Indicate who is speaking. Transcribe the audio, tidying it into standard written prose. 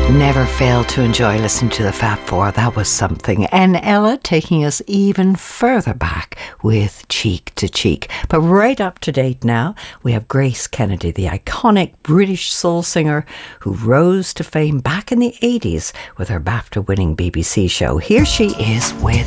Speaker 1: Never failed to enjoy listening to the Fab Four. That was something. And Ella taking us even further back with Cheek to Cheek. But right up to date now, we have Grace Kennedy, the iconic British soul singer who rose to fame back in the 80s with her BAFTA-winning BBC show. Here she is with